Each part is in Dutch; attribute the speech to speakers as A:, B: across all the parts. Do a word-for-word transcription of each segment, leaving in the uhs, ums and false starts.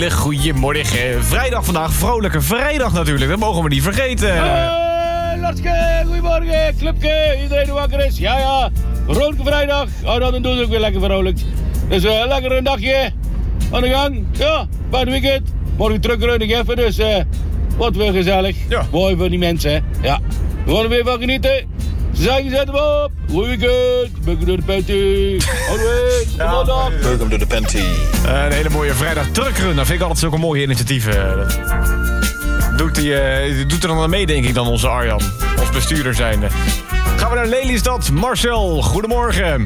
A: hele goede morgen. Vrijdag vandaag, vrolijke vrijdag natuurlijk, dat mogen we niet vergeten.
B: Hey, Larske, goedemorgen, clubke, iedereen die wakker is. Ja, ja, vrolijke vrijdag. Oh, dan doen ze ook weer lekker vrolijk. Dus uh, lekker een dagje aan de gang. Ja, fijn weekend. Morgen terug ik even, dus uh, wat weer gezellig.
A: Ja.
B: Mooi voor die mensen, hè. Ja, we gaan er weer van genieten. Ze zeggen, zet hem op. Goed weekend. Buk hem door de panty. Houdoe. Tot maandag.
C: Buk hem door de panty.
A: Uh, een hele mooie vrijdag truckrun. Dat vind ik altijd zulke mooie initiatieven. Dat doet, die, uh, doet er dan aan mee, denk ik, dan onze Arjan. Als bestuurder zijnde. Gaan we naar Lelystad. Marcel, goedemorgen.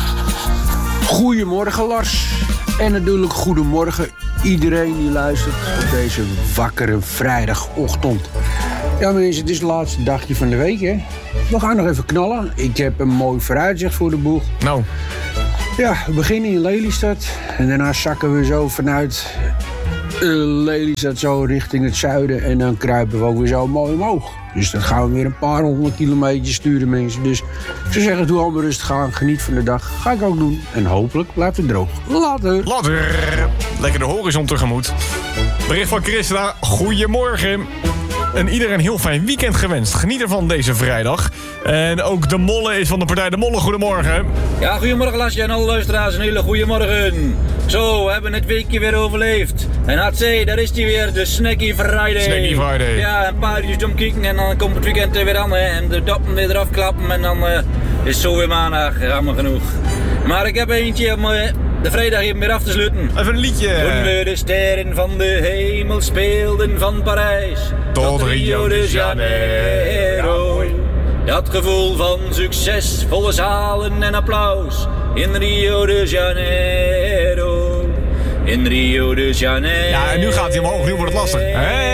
D: Goedemorgen Lars. En natuurlijk goedemorgen iedereen die luistert op deze wakkere vrijdagochtend. Ja mensen, het is het laatste dagje van de week hè. We gaan nog even knallen. Ik heb een mooi vooruitzicht voor de boeg.
A: Nou.
D: Ja, we beginnen in Lelystad. En daarna zakken we zo vanuit uh, Lelystad zo richting het zuiden. En dan kruipen we ook weer zo mooi omhoog. Dus dan gaan we weer een paar honderd kilometer sturen mensen. Dus ik zou zeggen, doe allemaal rustig aan. Geniet van de dag. Ga ik ook doen. En hopelijk blijft het droog. Later.
A: Later. Lekker de horizon tegemoet. Bericht van Christa. Goedemorgen. En iedereen een heel fijn weekend gewenst. Geniet ervan deze vrijdag. En ook de Molle is van de partij De Molle. Goedemorgen.
E: Ja, goedemorgen Lasje en alle luisteraars. Een hele goede morgen. Zo, we hebben het weekje weer overleefd. En had zij, daar is die weer, de Snacky Friday.
A: Snacky Friday.
E: Ja, een paar uur omkijken en dan komt het weekend er weer aan. Hè, en de doppen weer eraf klappen en dan uh, is het zo weer maandag. Allemaal genoeg. Maar ik heb eentje om uh, de vrijdag even weer af te sluiten.
A: Even een liedje.
E: Toen we de sterren van de hemel speelden van Parijs
A: tot Rio de Janeiro.
E: Dat gevoel van succes, volle zalen en applaus in Rio de Janeiro. In Rio de Janeiro.
A: Ja, en nu gaat hij omhoog, nu wordt het lastig.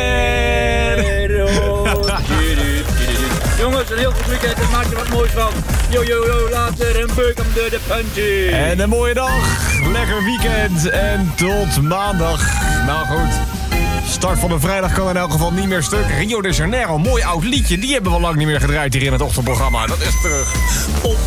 E: Jongens, een heel goed weekend, daar maak je wat moois van. Yo, yo, yo, later en beuk hem door de panty.
A: En een mooie dag, lekker weekend en tot maandag. Nou goed, start van de vrijdag kan in elk geval niet meer stuk. Rio de Janeiro, mooi oud liedje, die hebben we lang niet meer gedraaid hier in het ochtendprogramma. Dat is terug. Op